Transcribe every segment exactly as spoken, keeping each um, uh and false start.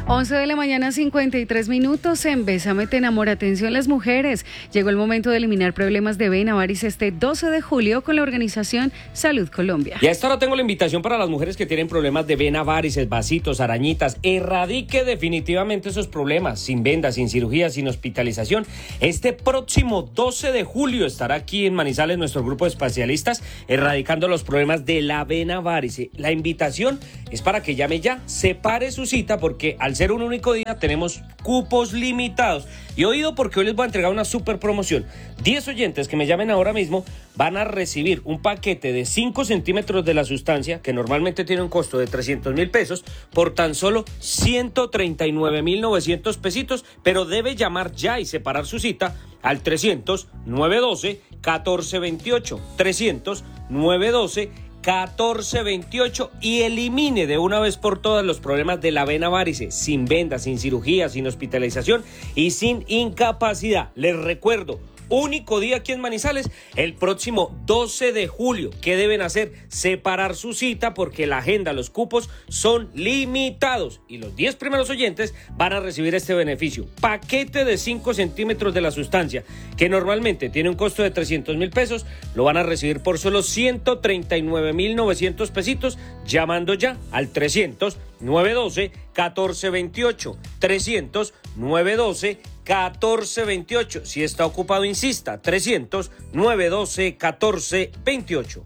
once de la mañana, cincuenta y tres minutos. En Bésame te enamora. Atención las mujeres. Llegó el momento de eliminar problemas de vena varices este doce de julio con la organización Salud Colombia. Y a esta hora tengo la invitación para las mujeres que tienen problemas de vena varices, vasitos, arañitas. Erradique definitivamente esos problemas, sin vendas, sin cirugía, sin hospitalización. Este próximo doce de julio estará aquí en Manizales nuestro grupo de especialistas erradicando los problemas de la vena varice. La invitación es para que llame ya, separe su cita porque al ser un único día tenemos cupos limitados. Y oído porque hoy les voy a entregar una super promoción. diez oyentes que me llamen ahora mismo van a recibir un paquete de cinco centímetros de la sustancia que normalmente tiene un costo de trescientos mil pesos por tan solo ciento treinta y nueve mil novecientos pesitos, pero debe llamar ya y separar su cita al trescientos, novecientos doce, catorce veintiocho, trescientos, novecientos doce, catorce veintiocho y elimine de una vez por todas los problemas de la vena varice, sin venda, sin cirugía, sin hospitalización y sin incapacidad. Les recuerdo, único día aquí en Manizales, el próximo doce de julio. ¿Qué deben hacer? Separar su cita porque la agenda, los cupos son limitados y los diez primeros oyentes van a recibir este beneficio. Paquete de cinco centímetros de la sustancia que normalmente tiene un costo de trescientos mil pesos, lo van a recibir por solo ciento treinta y nueve mil novecientos pesitos llamando ya al trescientos, novecientos doce, catorce veintiocho, trescientos, novecientos doce, catorce veintiocho. Si está ocupado, insista, trescientos, novecientos doce, catorce veintiocho.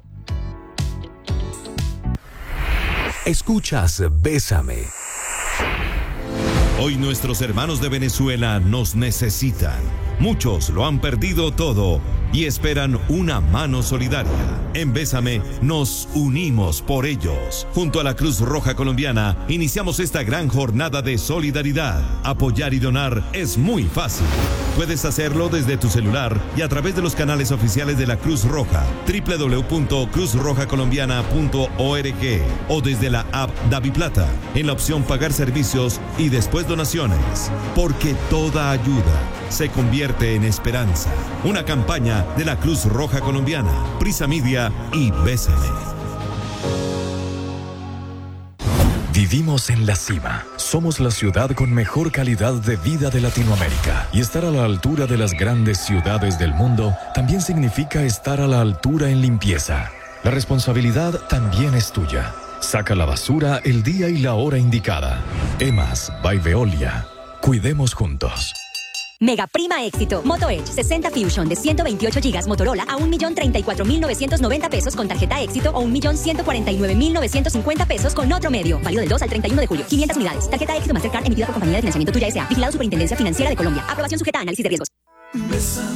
Escuchas Bésame. Hoy nuestros hermanos de Venezuela nos necesitan. Muchos lo han perdido todo y esperan una mano solidaria. En Bésame nos unimos por ellos. Junto a la Cruz Roja Colombiana iniciamos esta gran jornada de solidaridad. Apoyar y donar es muy fácil. Puedes hacerlo desde tu celular y a través de los canales oficiales de la Cruz Roja, doble u doble u doble u punto cruz roja colombiana punto org o desde la app DaviPlata en la opción Pagar servicios y después donaciones. Porque toda ayuda se convierte en esperanza. Una campaña de la Cruz Roja Colombiana, Prisa Media y Bésame. Vivimos en la cima. Somos la ciudad con mejor calidad de vida de Latinoamérica. Y estar a la altura de las grandes ciudades del mundo también significa estar a la altura en limpieza. La responsabilidad también es tuya. Saca la basura el día y la hora indicada. Emas by Veolia. Cuidemos juntos. Mega prima éxito. Moto Edge sesenta Fusion de ciento veintiocho gigas Motorola a un millón treinta y cuatro mil novecientos noventa pesos con tarjeta éxito o un millón ciento cuarenta y nueve mil novecientos cincuenta pesos con otro medio. Válido del dos al treinta y uno de julio. quinientas unidades. Tarjeta éxito Mastercard emitida por compañía de financiamiento Tuya S A. Vigilado Superintendencia Financiera de Colombia. Aprobación sujeta a análisis de riesgos.